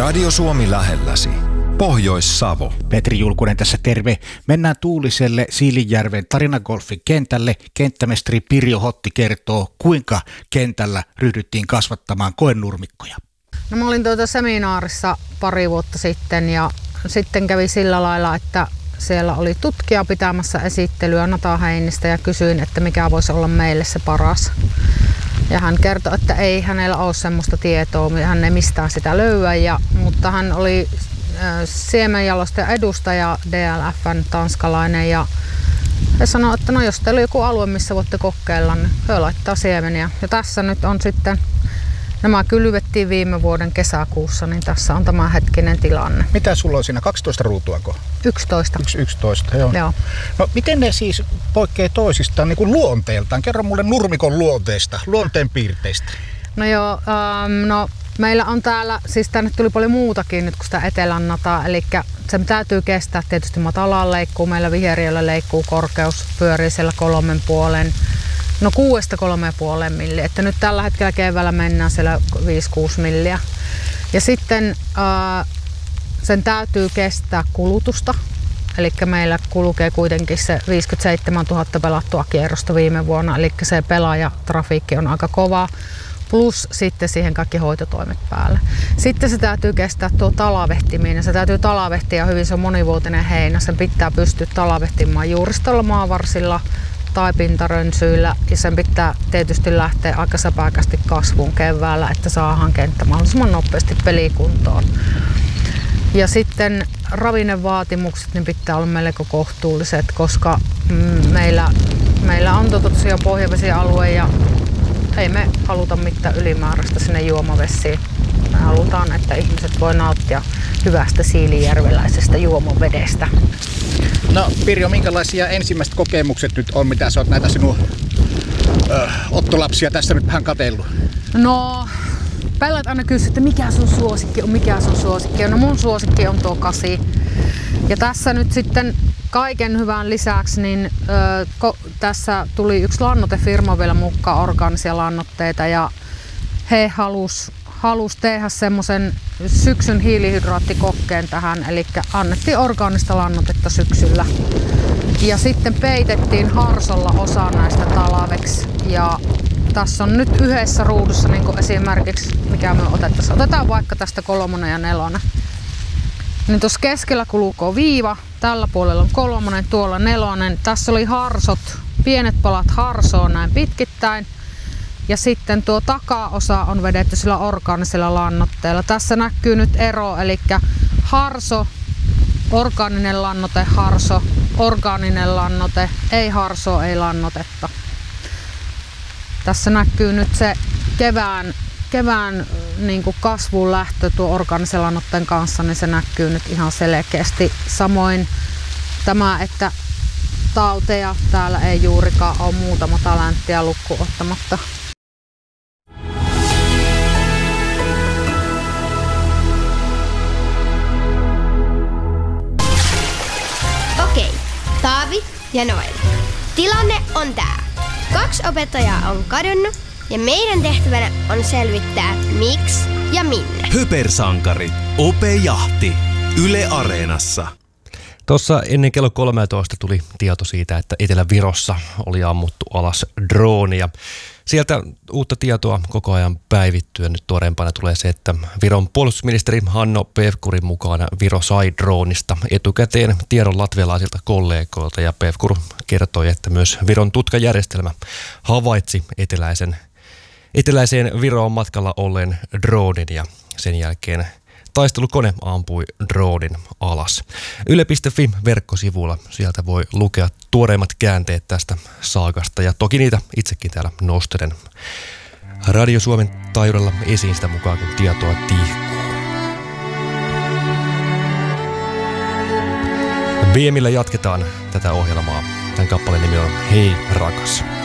Radio Suomi lähelläsi. Pohjois-Savo. Petri Julkunen tässä terve. Mennään tuuliselle Siilinjärven Tarinagolfin kentälle. Kenttämestari Pirjo Hotti kertoo, kuinka kentällä ryhdyttiin kasvattamaan koenurmikkoja. No, mä olin seminaarissa pari vuotta sitten ja sitten kävi sillä lailla, että siellä oli tutkija pitämässä esittelyä Nata Heinistä ja kysyin, että mikä voisi olla meille se paras. Ja hän kertoi, että ei hänellä ole semmoista tietoa, hän ei mistään sitä löyä, mutta hän oli siemenjalostajan edustaja, DLF:n tanskalainen, ja he sanoi, että no jos teillä on joku alue, missä voitte kokeilla, niin he laittaa siemeniä. Ja tässä nyt on sitten, nämä kylvettiin viime vuoden kesäkuussa, niin tässä on tämä hetkinen tilanne. Mitä sulla on siinä, 12 ruutuako? 11. 11, joo. No miten ne siis poikkeaa toisistaan niin kuin luonteeltaan? Kerro mulle nurmikon luonteesta, luonteen piirteistä. No joo, meillä on täällä, siis tänne tuli paljon muutakin nyt kuin sitä etelän nataa, eli se täytyy kestää tietysti matalaan leikkuu, meillä viheriöllä leikkuu korkeus pyörii siellä 3,5, no 6-3,5 milliä, että nyt tällä hetkellä keväällä mennään siellä 5-6 milliä. Ja sitten sen täytyy kestää kulutusta, eli meillä kulkee kuitenkin se 57 000 pelattua kierrosta viime vuonna, eli se pelaajatrafiikki on aika kova. Plus sitten siihen kaikki hoitotoimet päälle. Sitten se täytyy kestää tuo talavehtiminen. Se täytyy talavehtiä hyvin, se on monivuotinen heinä. Sen pitää pystyä talavehtimaan juuristolla, maavarsilla tai pintarönsyillä. Ja sen pitää tietysti lähteä aika säpäkästi kasvuun keväällä, että saadaan kenttä mahdollisimman nopeasti pelikuntoon. Ja sitten ravinnevaatimukset niin pitää olla melko kohtuulliset, koska meillä on tosiaan pohjavesialue ja ei me haluta mitään ylimääräistä sinne juomavesiin. Me halutaan, että ihmiset voi nauttia hyvästä siilinjärveläisestä juomavedestä. No Pirjo, minkälaisia ensimmäiset kokemukset nyt on, mitä sä oot näitä sinun ottolapsia tässä nyt vähän katsellut? No, pellät aina kysyy, että mikä sun suosikki on, No mun suosikki on tuo 8. Ja tässä nyt sitten kaiken hyvän lisäksi, niin tässä tuli yksi lannoitefirma vielä mukaan, orgaanisia lannoitteita, ja he halus tehdä semmoisen syksyn hiilihydraattikokkeen tähän, eli annettiin orgaanista lannoitetta syksyllä. Ja sitten peitettiin harsolla osa näistä talaveksi, ja tässä on nyt yhdessä ruudussa niin kuin esimerkiksi, mikä me otetaan vaikka tästä 3 ja 4. Niin tuossa keskellä kulkee viiva, tällä puolella on 3, tuolla 4. Tässä oli harsot, pienet palat harsoa näin pitkittäin. Ja sitten tuo takaosa on vedetty sillä orgaanisella lannoitteella. Tässä näkyy nyt ero, eli harso, orgaaninen lannoite, harso, orgaaninen lannoite, ei harsoa, ei lannotetta. Tässä näkyy nyt se kevään niin kuin kasvuun lähtö tuo orgaanisen lannoitteen kanssa, niin se näkyy nyt ihan selkeästi. Samoin tämä, että tauteja täällä ei juurikaan ole, muutama talenttia lukkuun ottamatta. Okei, Taavi ja Noel. Tilanne on tää. 2 opettajaa on kadonnut ja meidän tehtävänä on selvittää miksi ja minne. Hypersankarit. Ope-jahti. Yle Areenassa. Tuossa ennen kello 13 tuli tieto siitä, että Etelä-Virossa oli ammuttu alas droonia. Sieltä uutta tietoa koko ajan päivittyy. Nyt tuoreempana tulee se, että Viron puolustusministeri Hanno Pevkurin mukaan Viro sai droonista etukäteen tiedon latvialaisilta kollegoilta. Ja Pevkur kertoi, että myös Viron tutkajärjestelmä havaitsi eteläiseen Viroon matkalla olleen droonin ja sen jälkeen taistelukone ampui droonin alas. Yle.fi verkkosivuilla sieltä voi lukea tuoreimmat käänteet tästä saakasta ja toki niitä itsekin täällä nostelen Radio Suomen taajuudella esiin sitä mukaan, kun tietoa tihkuu. VM:llä jatketaan tätä ohjelmaa. Tämän kappaleen nimi on Hei rakas.